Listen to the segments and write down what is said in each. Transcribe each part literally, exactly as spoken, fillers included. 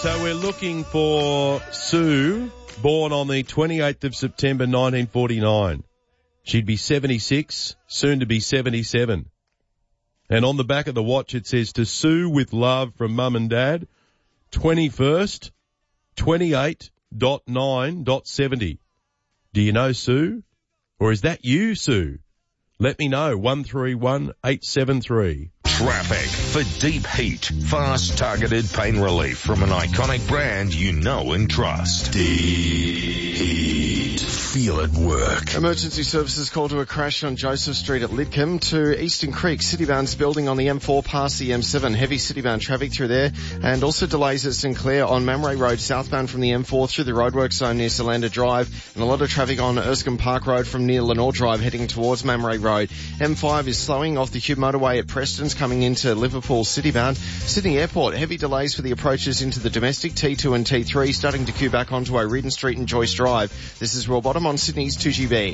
So we're looking for Sue, born on the twenty-eighth of September nineteen forty-nine. She'd be seventy-six, soon to be seventy-seven. And on the back of the watch it says, to Sue with love from Mum and Dad, twenty-first, twenty-eight dot nine dot seventy. Do you know Sue? Or is that you, Sue? Let me know, one three one eight seven three. Traffic for deep heat, fast targeted pain relief from an iconic brand you know and trust. Deep Heat. Feel it work. Emergency services call to a crash on Joseph Street at Lidcombe to Eastern Creek. Citybound's building on the M four past the M seven. Heavy Citybound traffic through there. And also delays at Sinclair on Mamre Road southbound from the M four through the roadwork zone near Solander Drive. And a lot of traffic on Erskine Park Road from near Lenore Drive heading towards Mamre Road. M five is slowing off the Hube motorway at Preston's coming into Liverpool Citybound. Sydney Airport, heavy delays for the approaches into the domestic T two and T three, starting to queue back onto O'Riordan Street and Joyce Drive. This is Royal Bottom on Sydney's two G B.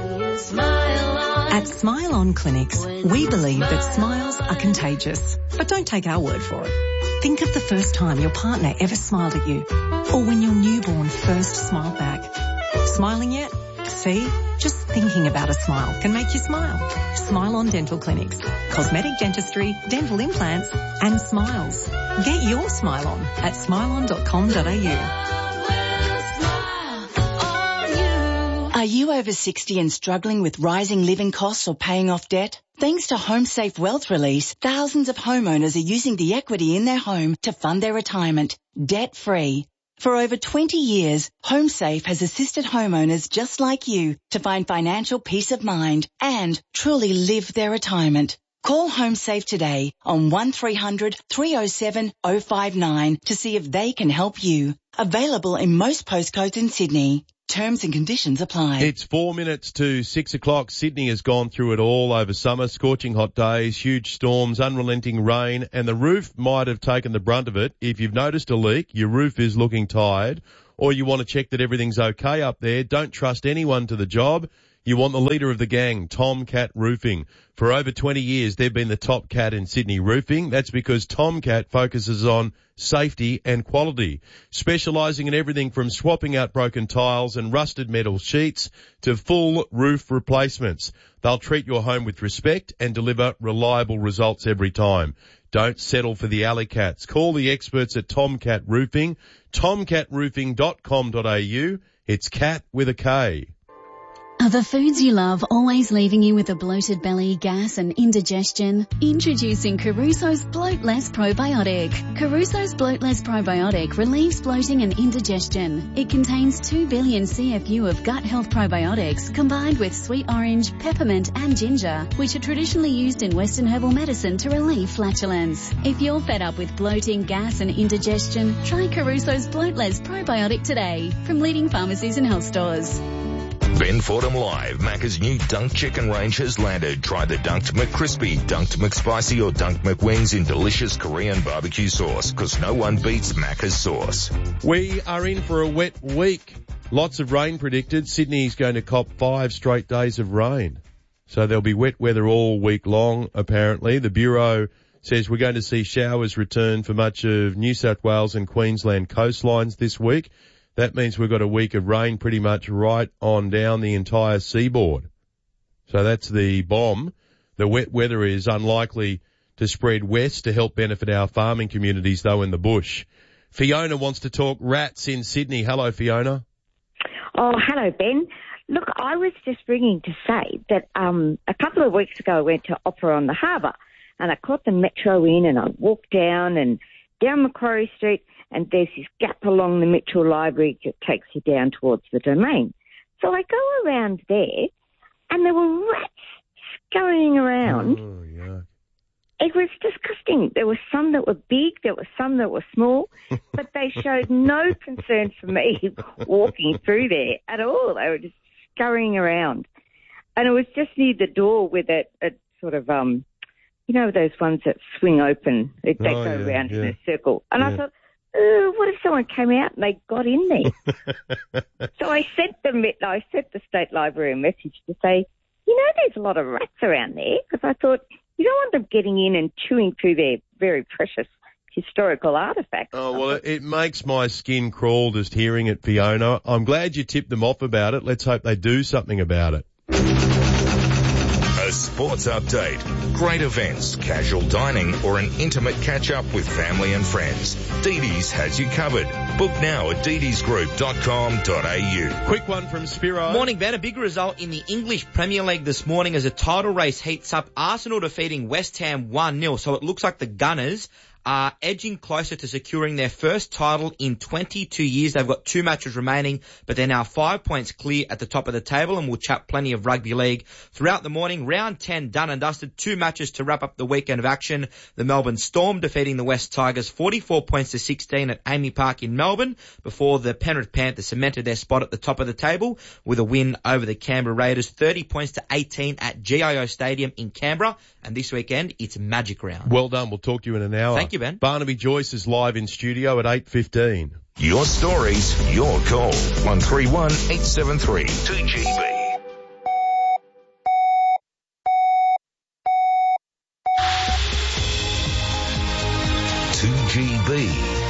At Smile On Clinics, we believe that smiles are contagious. But don't take our word for it. Think of the first time your partner ever smiled at you, or when your newborn first smiled back. Smiling yet? See? Just thinking about a smile can make you smile. Smile On Dental Clinics. Cosmetic dentistry, dental implants, and smiles. Get your smile on at smile on dot com dot a u. Are you over sixty and struggling with rising living costs or paying off debt? Thanks to HomeSafe Wealth Release, thousands of homeowners are using the equity in their home to fund their retirement, debt-free. For over twenty years, HomeSafe has assisted homeowners just like you to find financial peace of mind and truly live their retirement. Call HomeSafe today on one three hundred three oh seven oh five nine to see if they can help you. Available in most postcodes in Sydney. Terms and conditions apply. It's four minutes to six o'clock. Sydney has gone through it all over summer. Scorching hot days, huge storms, unrelenting rain, and the roof might have taken the brunt of it. If you've noticed a leak, your roof is looking tired, or you want to check that everything's okay up there, don't trust anyone to the job. You want the leader of the gang, Tomcat Roofing. For over twenty years, they've been the top cat in Sydney roofing. That's because Tomcat focuses on safety and quality, specialising in everything from swapping out broken tiles and rusted metal sheets to full roof replacements. They'll treat your home with respect and deliver reliable results every time. Don't settle for the alley cats. Call the experts at Tomcat Roofing, tomcat roofing dot com dot a u. It's cat with a K. Are the foods you love always leaving you with a bloated belly, gas and indigestion? Introducing Caruso's Bloat Less Probiotic. Caruso's Bloat Less Probiotic relieves bloating and indigestion. It contains two billion C F U of gut health probiotics combined with sweet orange, peppermint and ginger, which are traditionally used in Western herbal medicine to relieve flatulence. If you're fed up with bloating, gas and indigestion, try Caruso's Bloat Less Probiotic today from leading pharmacies and health stores. Ben Fordham Live. Macca's new Dunk Chicken range has landed. Try the Dunked McCrispy, Dunked McSpicy or Dunked McWings in delicious Korean barbecue sauce, because no one beats Macca's sauce. We are in for a wet week. Lots of rain predicted. Sydney's going to cop five straight days of rain. So there'll be wet weather all week long, apparently. The Bureau says we're going to see showers return for much of New South Wales and Queensland coastlines this week. That means we've got a week of rain pretty much right on down the entire seaboard. So that's the bomb. The wet weather is unlikely to spread west to help benefit our farming communities, though, in the bush. Fiona wants to talk rats in Sydney. Hello, Fiona. Oh, hello, Ben. Look, I was just ringing to say that um, a couple of weeks ago I went to Opera on the Harbour and I caught the metro in and I walked down and down Macquarie Street, and there's this gap along the Mitchell Library that takes you down towards the Domain. So I go around there, and there were rats scurrying around. Oh, yeah. It was disgusting. There were some that were big, there were some that were small, but they showed no concern for me walking through there at all. They were just scurrying around. And it was just near the door with a, a sort of, um, you know, those ones that swing open. They, they oh, go yeah, around yeah. in a circle. And yeah. I thought, oh, what if someone came out and they got in there? So I sent them, I sent the State Library a message to say, you know, there's a lot of rats around there, because I thought you don't want them getting in and chewing through their very precious historical artefacts. Oh, well, it, it makes my skin crawl just hearing it, Fiona. I'm glad you tipped them off about it. Let's hope they do something about it. A sports update, great events, casual dining, or an intimate catch-up with family and friends. Dede's has you covered. Book now at dedys group dot com dot a u. Quick one from Spiro. Morning, Ben. A big result in the English Premier League this morning as a title race heats up. Arsenal defeating West Ham one nil, so it looks like the Gunners are edging closer to securing their first title in twenty-two years. They've got two matches remaining, but they're now five points clear at the top of the table, and we'll chat plenty of rugby league throughout the morning. Round ten done and dusted. Two matches to wrap up the weekend of action. The Melbourne Storm defeating the West Tigers forty-four points to sixteen at Amy Park in Melbourne before the Penrith Panthers cemented their spot at the top of the table with a win over the Canberra Raiders thirty points to eighteen at G I O Stadium in Canberra. And this weekend, it's Magic Round. Well done. We'll talk to you in an hour. Thank you, Ben. Barnaby Joyce is live in studio at eight fifteen. Your stories, your call. one three one, eight seven three, two G B. two G B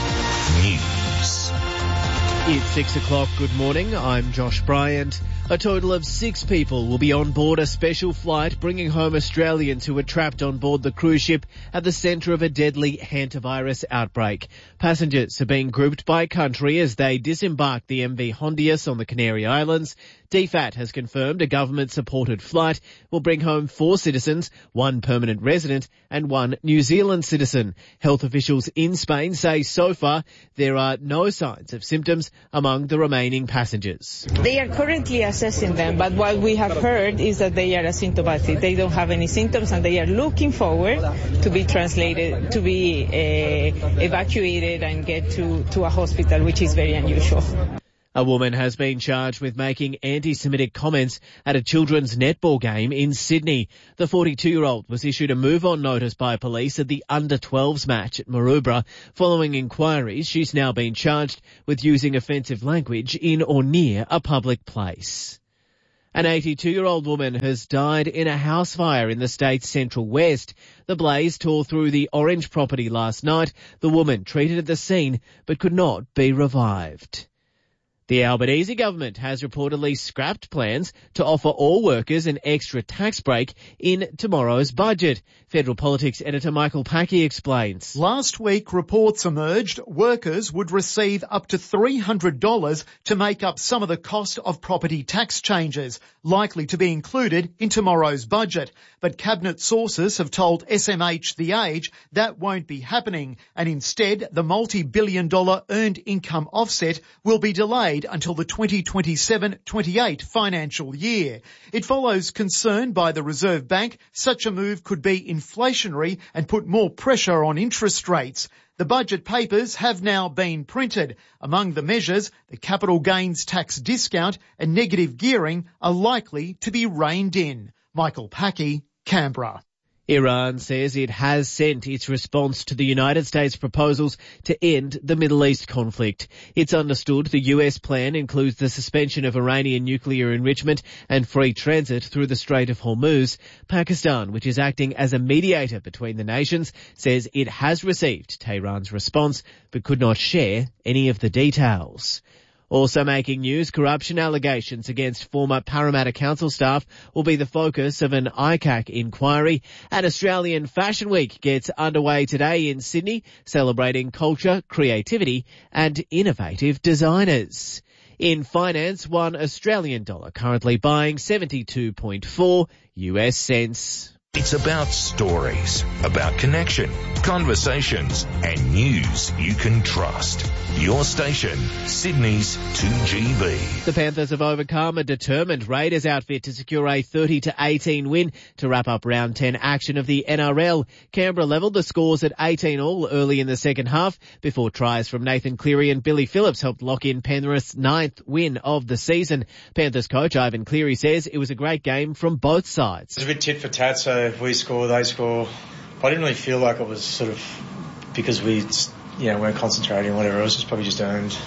News. It's six o'clock. Good morning. I'm Josh Bryant. A total of six people will be on board a special flight bringing home Australians who were trapped on board the cruise ship at the centre of a deadly hantavirus outbreak. Passengers are being grouped by country as they disembark the M V Hondius on the Canary Islands. D F A T has confirmed a government-supported flight will bring home four citizens, one permanent resident and one New Zealand citizen. Health officials in Spain say so far there are no signs of symptoms among the remaining passengers. They are currently assessing them, but what we have heard is that they are asymptomatic. They don't have any symptoms and they are looking forward to be translated, to be uh, evacuated and get to, to a hospital, which is very unusual. A woman has been charged with making anti-Semitic comments at a children's netball game in Sydney. The forty-two-year-old was issued a move-on notice by police at the under twelves match at Maroubra. Following inquiries, she's now been charged with using offensive language in or near a public place. An eighty-two-year-old woman has died in a house fire in the state's central west. The blaze tore through the Orange property last night. The woman treated at the scene but could not be revived. The Albanese government has reportedly scrapped plans to offer all workers an extra tax break in tomorrow's budget. Federal Politics editor Michael Packey explains. Last week, reports emerged workers would receive up to three hundred dollars to make up some of the cost of property tax changes, likely to be included in tomorrow's budget. But Cabinet sources have told S M H The Age that won't be happening, and instead the multi-billion dollar earned income offset will be delayed until the twenty twenty-seven twenty-eight financial year. It follows concern by the Reserve Bank such a move could be inflationary and put more pressure on interest rates. The budget papers have now been printed. Among the measures, the capital gains tax discount and negative gearing are likely to be reined in. Michael Packey, Canberra. Iran says it has sent its response to the United States proposals to end the Middle East conflict. It's understood the U S plan includes the suspension of Iranian nuclear enrichment and free transit through the Strait of Hormuz. Pakistan, which is acting as a mediator between the nations, says it has received Tehran's response but could not share any of the details. Also making news, corruption allegations against former Parramatta Council staff will be the focus of an I C A C inquiry. An Australian Fashion Week gets underway today in Sydney, celebrating culture, creativity and innovative designers. In finance, one Australian dollar currently buying seventy-two point four U S cents. It's about stories, about connection, conversations, and news you can trust. Your station, Sydney's two G B. The Panthers have overcome a determined Raiders outfit to secure a thirty to eighteen win to wrap up round ten action of the N R L. Canberra levelled the scores at eighteen all early in the second half before tries from Nathan Cleary and Billy Phillips helped lock in Penrith's ninth win of the season. Panthers coach Ivan Cleary says it was a great game from both sides. It was a bit tit for tat, so if we score, they score. I didn't really feel like it was sort of because we, you know, weren't concentrating or whatever. It was just probably just earned.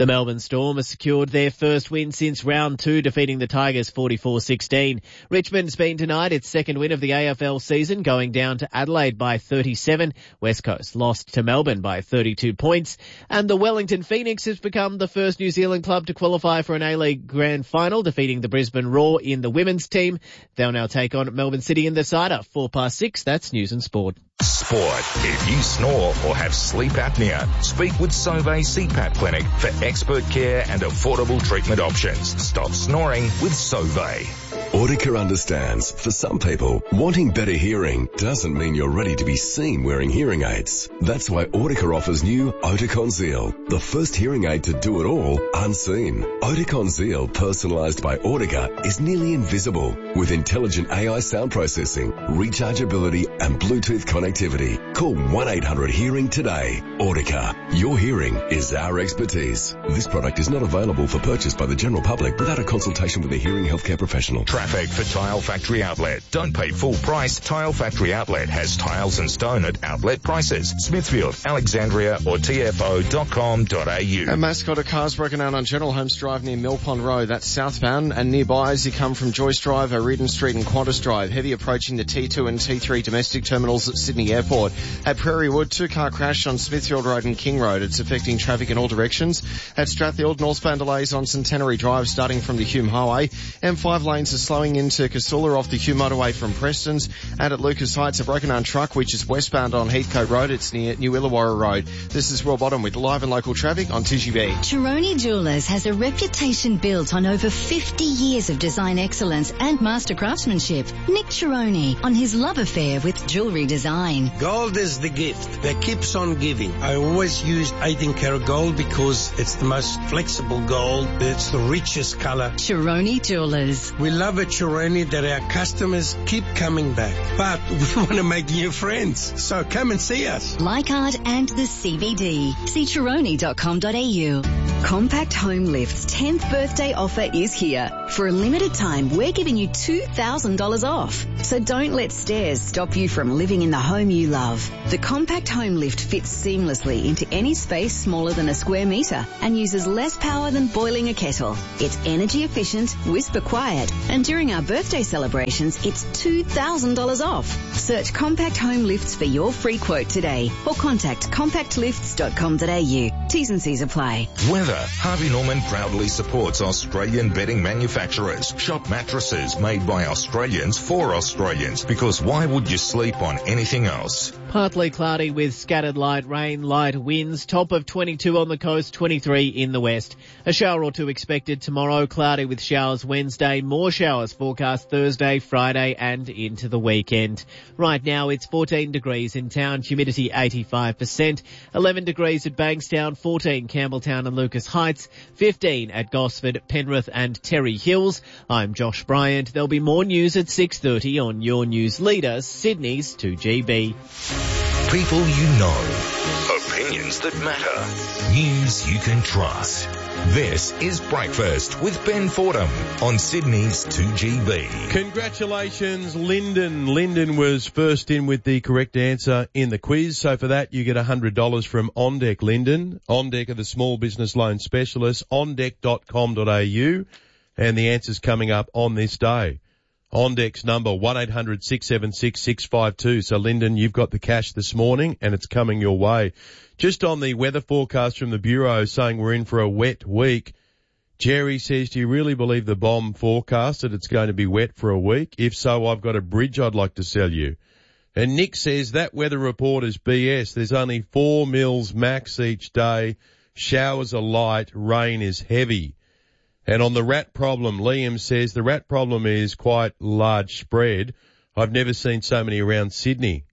The Melbourne Storm has secured their first win since round two, defeating the Tigers forty-four sixteen. Richmond's been denied its second win of the A F L season, going down to Adelaide by thirty-seven. West Coast lost to Melbourne by thirty-two points. And the Wellington Phoenix has become the first New Zealand club to qualify for an A-League Grand Final, defeating the Brisbane Roar in the women's team. They'll now take on Melbourne City in the Cider. Four past six, that's News and Sport. Sport. If you snore or have sleep apnea, speak with Sauvé C PAP Clinic for expert care and affordable treatment options. Stop snoring with Sauvé. Audica understands, for some people, wanting better hearing doesn't mean you're ready to be seen wearing hearing aids. That's why Audica offers new Oticon Zeal, the first hearing aid to do it all unseen. Oticon Zeal, personalised by Audica, is nearly invisible with intelligent A I sound processing, rechargeability and Bluetooth connectivity. Call one eight hundred hearing today. Audica, your hearing is our expertise. This product is not available for purchase by the general public without a consultation with a hearing healthcare professional. Traffic for Tile Factory Outlet. Don't pay full price. Tile Factory Outlet has tiles and stone at outlet prices. Smithfield, Alexandria or T F O dot com dot A U. A mascot of cars broken out on General Holmes Drive near Mill Pond Road. That's southbound and nearby as you come from Joyce Drive, O'Riordan Street and Qantas Drive. Heavy approaching the T two and T three domestic terminals at Sydney Airport. At Prairie Wood, two-car crash on Smithfield Road and King Road. It's affecting traffic in all directions. At Strathfield, northbound delays on Centenary Drive starting from the Hume Highway. M five lanes are slowing into Casula off the Hume Motorway from Preston's. And at Lucas Heights, a broken down truck which is westbound on Heathcote Road. It's near New Illawarra Road. This is Will Bottom with live and local traffic on T G B. Chironi Jewellers has a reputation built on over fifty years of design excellence and master craftsmanship. Nick Chironi on his love affair with jewellery design. Gold is the gift that keeps on giving. I always used eighteen karat gold because it's the most flexible gold. It's the richest colour. Chironi Jewellers. We love at Chironi that our customers keep coming back. But we want to make new friends. So come and see us. Leichhardt and the C B D. See chironi dot com dot A U. Compact Home Lift's tenth birthday offer is here. For a limited time, we're giving you two thousand dollars off. So don't let stairs stop you from living in the home you love. The Compact Home Lift fits seamlessly into any space smaller than a square metre and uses less power than boiling a kettle. It's energy efficient, whisper quiet, and during our birthday celebrations, it's two thousand dollars off. Search Compact Home Lifts for your free quote today or contact compact lifts dot com dot A U. T's and C's apply. Weather. Harvey Norman proudly supports Australian bedding manufacturers. Shop mattresses made by Australians for Australians, because why would you sleep on anything else? Partly cloudy with scattered light rain, light winds, top of twenty-two on the coast, twenty-three in the west. A shower or two expected tomorrow, cloudy with showers Wednesday, more showers forecast Thursday, Friday and into the weekend. Right now it's fourteen degrees in town, humidity eighty-five percent, eleven degrees at Bankstown, fourteen Campbelltown and Lucas Heights, fifteen at Gosford, Penrith and Terry Hills. I'm Josh Bryant. There'll be more news at six thirty on your news leader, Sydney's two G B. People you know. Opinions that matter. News you can trust. This is Breakfast with Ben Fordham on Sydney's two G B. Congratulations, Lyndon. Lyndon was first in with the correct answer in the quiz. So for that, you get one hundred dollars from OnDeck, Lyndon. OnDeck are the small business loan specialists, on deck dot com dot A U. And the answer's coming up on this day. OnDeck's number, one eight hundred six seven six six five two. So, Lyndon, you've got the cash this morning and it's coming your way. Just on the weather forecast from the Bureau saying we're in for a wet week, Jerry says, do you really believe the bomb forecast that it's going to be wet for a week? If so, I've got a bridge I'd like to sell you. And Nick says that weather report is B S. There's only four mils max each day. Showers are light. Rain is heavy. And on the rat problem, Liam says the rat problem is quite large spread. I've never seen so many around Sydney.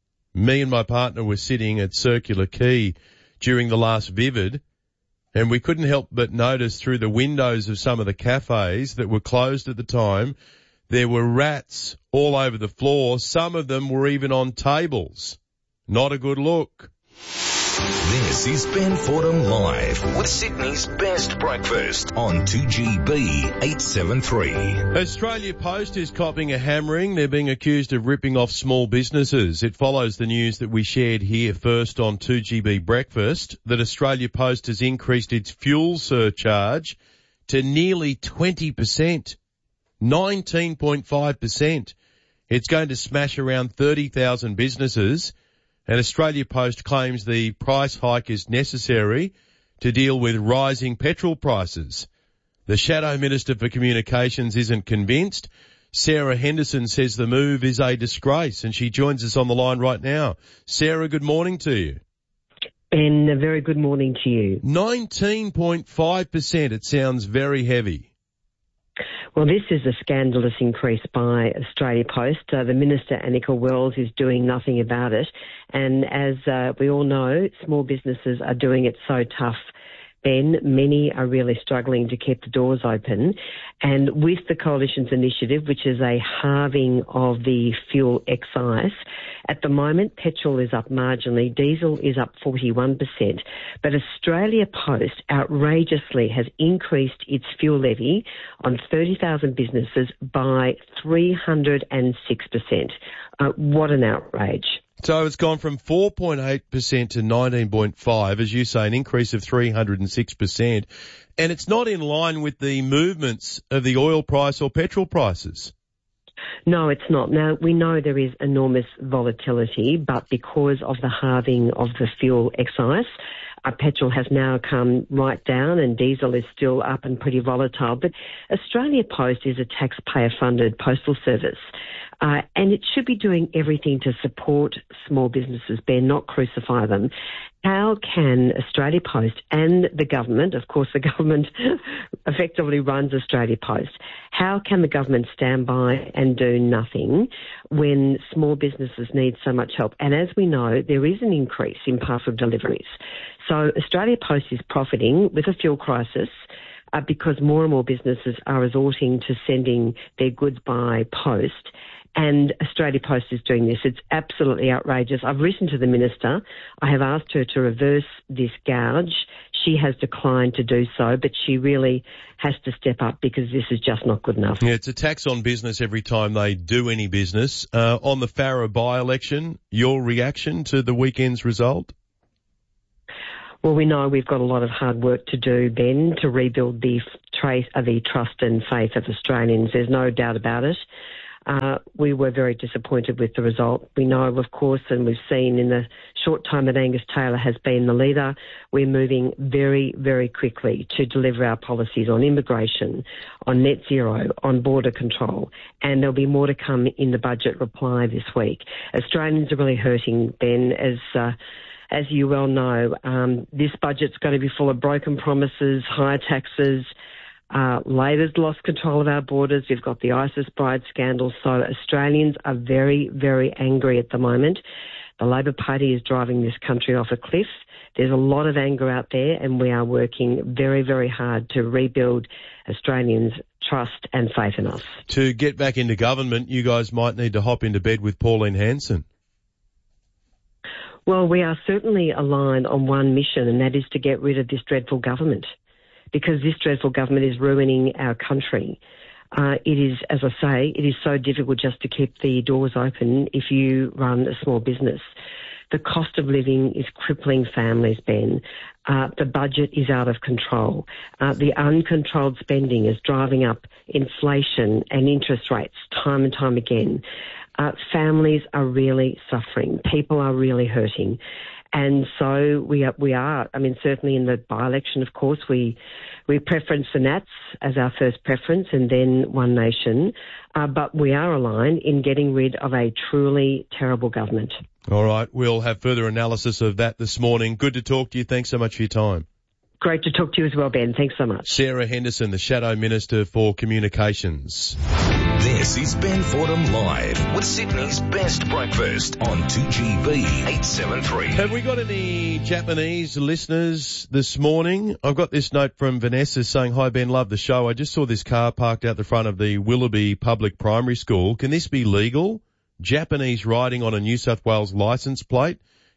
Me and my partner were sitting at Circular Quay during the last Vivid, and we couldn't help but notice through the windows of some of the cafes that were closed at the time, there were rats all over the floor. Some of them were even on tables. Not a good look. This is Ben Fordham Live with Sydney's best breakfast on two G B eight seventy-three. Australia Post is copping a hammering. They're being accused of ripping off small businesses. It follows the news that we shared here first on two G B Breakfast that Australia Post has increased its fuel surcharge to nearly twenty percent, nineteen point five percent. It's going to smash around thirty thousand businesses. And Australia Post claims the price hike is necessary to deal with rising petrol prices. The Shadow Minister for Communications isn't convinced. Sarah Henderson says the move is a disgrace, and she joins us on the line right now. Sarah, good morning to you. Ben, a very good morning to you. nineteen point five percent. It sounds very heavy. Well, this is a scandalous increase by Australia Post. Uh, the Minister, Annika Wells, is doing nothing about it. And as uh, we all know, small businesses are doing it so tough, Ben. Many are really struggling to keep the doors open. And with the Coalition's initiative, which is a halving of the fuel excise, at the moment, petrol is up marginally, diesel is up forty-one percent. But Australia Post outrageously has increased its fuel levy on thirty thousand businesses by three hundred six percent. Uh, what an outrage. So it's gone from four point eight percent to nineteen point five, as you say, an increase of three hundred six percent. And it's not in line with the movements of the oil price or petrol prices. No, it's not. Now, we know there is enormous volatility, but because of the halving of the fuel excise, uh, petrol has now come right down and diesel is still up and pretty volatile. But Australia Post is a taxpayer-funded postal service. Uh, and it should be doing everything to support small businesses, Ben, not crucify them. How can Australia Post and the government, of course the government effectively runs Australia Post, how can the government stand by and do nothing when small businesses need so much help? And as we know, there is an increase in parcel deliveries. So Australia Post is profiting with a fuel crisis uh, because more and more businesses are resorting to sending their goods by post. And Australia Post is doing this. It's absolutely outrageous. I've written to the Minister. I have asked her to reverse this gouge. She has declined to do so, but she really has to step up because this is just not good enough. Yeah, it's a tax on business every time they do any business. Uh, on the Farrer by-election, your reaction to the weekend's result? Well, we know we've got a lot of hard work to do, Ben, to rebuild the, trace, uh, the trust and faith of Australians. There's no doubt about it. Uh, we were very disappointed with the result. We know, of course, and we've seen in the short time that Angus Taylor has been the leader, we're moving very, very quickly to deliver our policies on immigration, on net zero, on border control, and there'll be more to come in the budget reply this week. Australians are really hurting, Ben, as uh, as you well know. Um, this budget's going to be full of broken promises, higher taxes. Uh, Labor's lost control of our borders. You've got the ISIS bride scandal. So Australians are very, very angry at the moment. The Labor Party is driving this country off a cliff. There's a lot of anger out there, and we are working very, very hard to rebuild Australians' trust and faith in us. To get back into government, you guys might need to hop into bed with Pauline Hanson. Well, we are certainly aligned on one mission, and that is to get rid of this dreadful government, because this dreadful government is ruining our country. Uh, it is, as I say, it is so difficult just to keep the doors open if you run a small business. The cost of living is crippling families, Ben. Uh, the budget is out of control. Uh, the uncontrolled spending is driving up inflation and interest rates time and time again. Uh, families are really suffering. People are really hurting. And so we are, we are, I mean, certainly in the by-election, of course, we we preference the Nats as our first preference and then One Nation. Uh, but we are aligned in getting rid of a truly terrible government. All right. We'll have further analysis of that this morning. Good to talk to you. Thanks so much for your time. Great to talk to you as well, Ben. Thanks so much. Sarah Henderson, the Shadow Minister for Communications. This is Ben Fordham Live with Sydney's best breakfast on two G B eight seventy-three. Have we got any Japanese listeners this morning? I've got this note from Vanessa saying, "Hi Ben, love the show. I just saw this car parked out the front of the Willoughby Public Primary School. Can this be legal? Japanese riding on a New South Wales licence plate.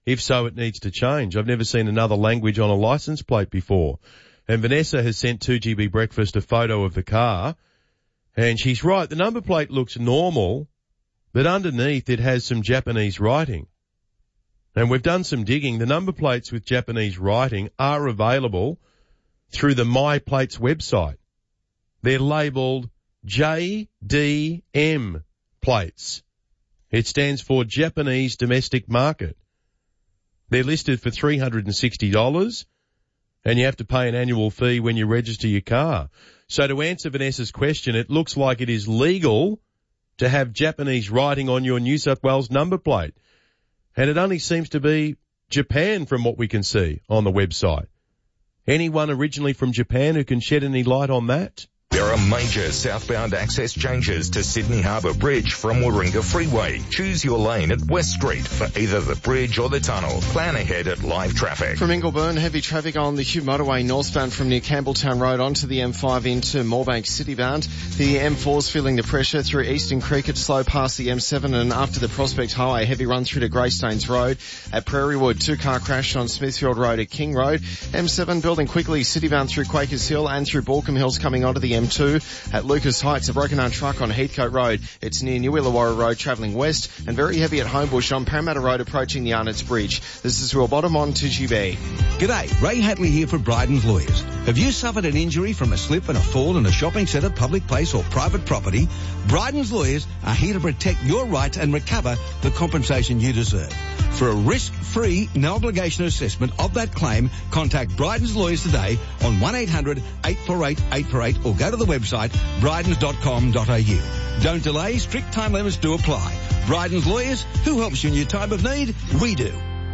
If so, it needs to change. I've never seen another language on a license plate before. And Vanessa has sent two G B Breakfast a photo of the car. And she's right. The number plate looks normal, but underneath it has some Japanese writing. And we've done some digging. The number plates with Japanese writing are available through the My Plates website. They're labelled J D M plates. It stands for Japanese Domestic Market. They're listed for three hundred sixty dollars, and you have to pay an annual fee when you register your car. So to answer Vanessa's question, it looks like it is legal to have Japanese writing on your New South Wales number plate. And it only seems to be Japan from what we can see on the website. Anyone originally from Japan who can shed any light on that? There are major southbound access changes to Sydney Harbour Bridge from Warringah Freeway. Choose your lane at West Street for either the bridge or the tunnel. Plan ahead at Live Traffic. From Ingleburn, heavy traffic on the Hugh Motorway northbound from near Campbelltown Road onto the M five into Moorebank citybound. The M four's feeling the pressure through Eastern Creek. It's slow past the M seven and after the Prospect Highway, heavy run through to Greystanes Road. At Prairie Wood, two-car crash on Smithfield Road at King Road. M seven building quickly citybound through Quakers Hill and through Balcombe Hills coming onto the M two. At Lucas Heights, a broken arm truck on Heathcote Road. It's near New Illawarra Road travelling west and very heavy at Homebush on Parramatta Road approaching the Arnott's Bridge. This is Will Bottom on two G B. G'day, Ray Hatley here for Bryden's Lawyers. Have you suffered an injury from a slip and a fall in a shopping centre, public place or private property? Bryden's Lawyers are here to protect your rights and recover the compensation you deserve. For a risk-free, no-obligation assessment of that claim, contact Bryden's Lawyers today on one eight hundred eight four eight eight four eight or go to the website brydens dot com dot a u. Don't delay, strict time limits do apply. Bryden's Lawyers, who helps you in your time of need? We do.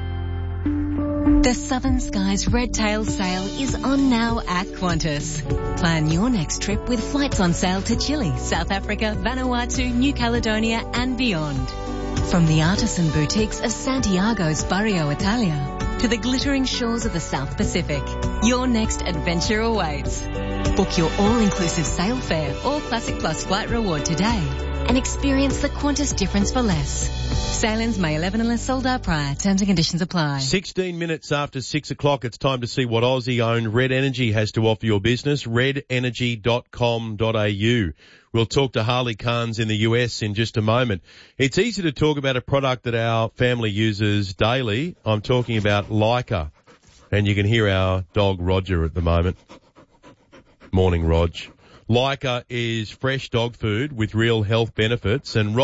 The Southern Skies Red Tail Sale is on now at Qantas. Plan your next trip with flights on sale to Chile, South Africa, Vanuatu, New Caledonia and beyond. From the artisan boutiques of Santiago's Barrio Italia to the glittering shores of the South Pacific, your next adventure awaits. Book your all-inclusive sail fare or Classic Plus flight reward today and experience the Qantas difference for less. Sailings May eleventh unless sold out prior. Terms and conditions apply. sixteen minutes after six o'clock, it's time to see what Aussie-owned Red Energy has to offer your business. red energy dot com dot a u. We'll talk to Harley Carnes in the U S in just a moment. It's easy to talk about a product that our family uses daily. I'm talking about Leica. And you can hear our dog Roger at the moment. Morning, Rog. Leica is fresh dog food with real health benefits, and Rog